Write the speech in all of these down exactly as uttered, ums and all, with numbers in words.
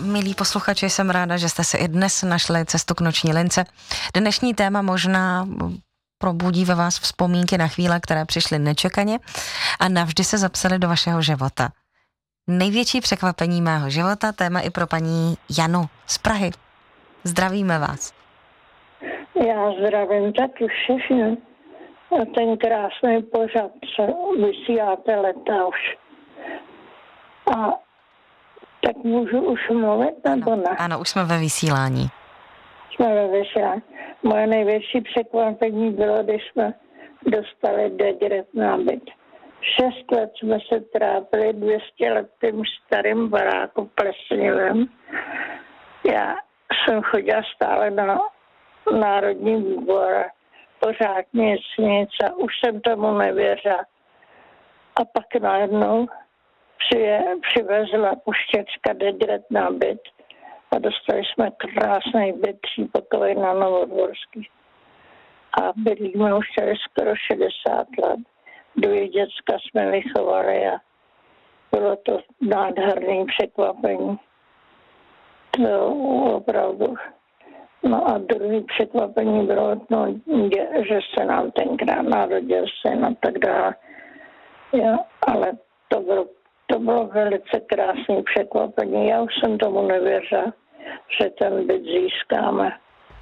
milí posluchači, jsem ráda, že jste si i dnes našli cestu k noční lince. Dnešní téma možná probudí ve vás vzpomínky na chvíle, které přišly nečekaně a navždy se zapsaly do vašeho života. Největší překvapení mého života, téma i pro paní Janu z Prahy. Zdravíme vás. Já zdravím taky všechny. A ten krásný pořad, co vysíláte leta už. A tak můžu už mluvit, nebo ne? Ano, už jsme ve vysílání. Jsme ve vysílání. Moje největší překvapení bylo, když jsme dostali dekret na byt. Šest let jsme se trápili dvě stě let tím starým baráku plesnivým. Já jsem chodila stále na Národní výbor, pořád nic, nic a už jsem tomu nevěřila. A pak najednou přije, přivezla puštěčka dekret na byt a dostali jsme krásný byt třípakový na Novodvorský. A bydlíme už tady skoro šedesát let. Dvě děcka jsme vychovali a bylo to nádherné překvapení. To opravdu. No a druhý překvapení bylo, no, že se nám tenkrát narodil syn a tak dále. Ja, ale to bylo, to bylo velice krásné překvapení. Já už jsem tomu nevěřila, že ten byt získáme.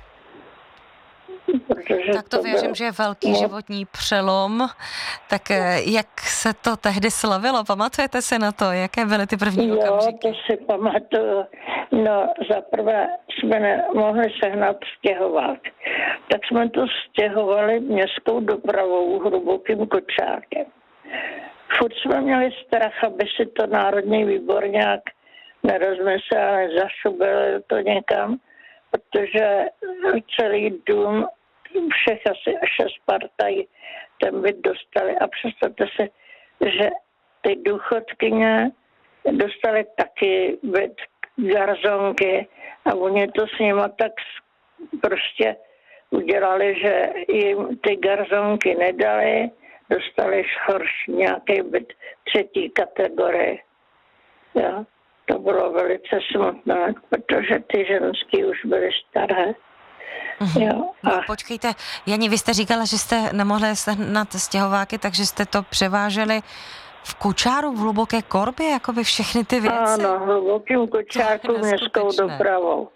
Protože tak to, to věřím, bylo, že je velký no, životní přelom. Tak jak se to tehdy slavilo? Pamatujete si na to? Jaké byly ty první jo, okamžiky? Jo, to si pamatuju. No, zaprvé jsme nemohli sehnat stěhovák. Tak jsme to stěhovali městskou dopravou hlubokým kočárkem. Furt jsme měli strach, aby si to Národní výbor nějak nerozmyslel, nezašubil to někam, protože celý dům, všech asi šest partají ten byt dostali. A představte si, že ty důchodkyně dostali taky byt, garzonky a oni to s nima tak prostě udělali, že jim ty garzonky nedali, dostali horší nějaký byt třetí kategorie. Ja. To bylo velice smutné, protože ty ženský už byly staré. Mhm. Jo, a... No, počkejte, Jani, vy jste říkala, že jste nemohli sehnat stěhováky, takže jste to převáželi v kočáru, v hluboké korbě, jako by všechny ty věci? Ano, hlubokým kočárku městskou dopravou.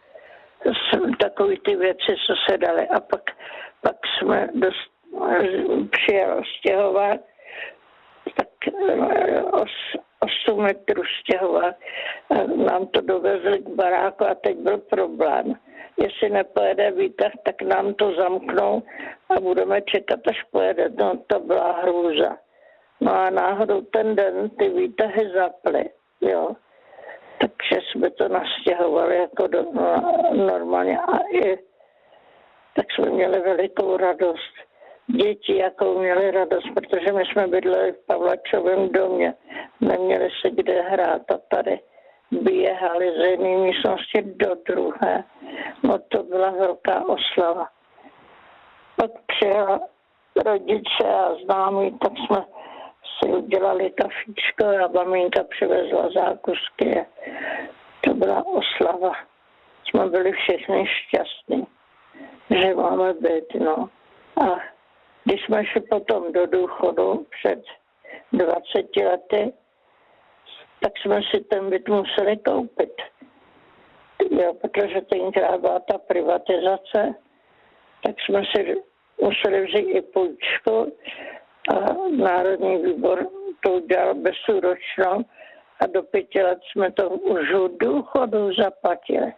Takový ty věci, co se daly. A pak, pak jsme dost, přijel stěhovat, tak os, osm metrů stěhovat. A nám to dovezli k baráku a teď byl problém. Jestli nepojede výtah, tak nám to zamknou a budeme čekat, až pojede. No, to byla hrůza. No a náhodou ten den ty výtahy zaply, jo. Takže jsme to nastěhovali jako do, no, normálně a i tak jsme měli velikou radost. Děti jakou měli radost, protože my jsme bydleli v Pavlačovém domě. Neměli se kde hrát a tady běhali z jedné místnosti do druhé. No to byla velká oslava. Pak přijela rodiče a známí, tak jsme si udělali kafičko a maminka přivezla zákusky. To byla oslava. Jsme byli všichni šťastní, že máme byt, no. A když jsme šli potom do důchodu před dvaceti lety, tak jsme si ten byt museli koupit. Jo, protože tenkrát byla ta privatizace, tak jsme si museli vzít i půjčku a Národní výbor to udělal bezúročnou a do pěti let jsme to už u důchodu zaplatili.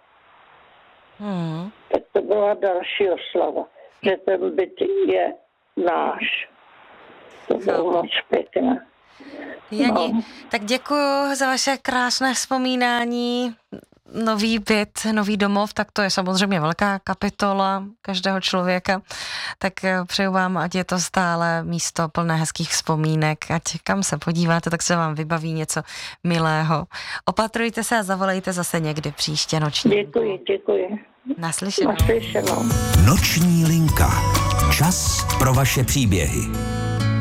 Hmm. Tak to byla další oslava, že ten byt je náš. To bylo moc pěkné. Jani, no. Tak děkuji za vaše krásné vzpomínání. Nový byt, nový domov, tak to je samozřejmě velká kapitola každého člověka. Tak přeju vám, ať je to stále místo plné hezkých vzpomínek. Ať kam se podíváte, tak se vám vybaví něco milého. Opatrujte se a zavolejte zase někdy příště noční. Děkuji, děkuji. Naslyšenou. Naslyšenou. Noční linka. Čas pro vaše příběhy.